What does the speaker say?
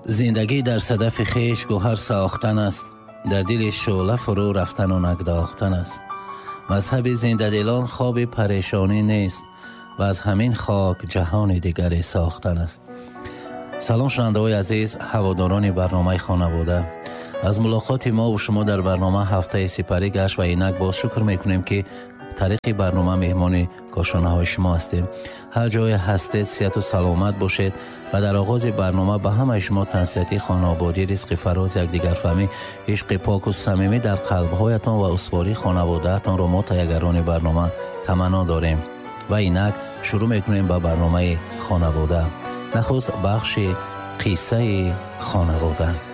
زندگی در صدف خویش گوهر ساختن است، در دل شعله فرو رفتن و نگداختن است. مذهب زنده‌دلان خواب پریشانی نیست و از همین خاک جهان دیگری ساختن است. سلام شنونده‌های عزیز، هواداران برنامه خانواده، از ملاقات ما و شما در برنامه هفته سپری گشت و اینک باز شکر میکنیم که طریق برنامه مهمان کاشانه‌های شما هستیم. هر جای هستید صحت و سلامت باشید و در آغاز برنامه به همه شما تنسیتی خانوادگی، رزق فراز، یکدیگر فهمی، عشق پاک و صمیمی در قلب‌هایتان و اسواری خانواده‌تان را ما تیگران برنامه تمنا داریم. و اینک شروع میکنیم با برنامه خانواده. نخست بخش قصه خانواده.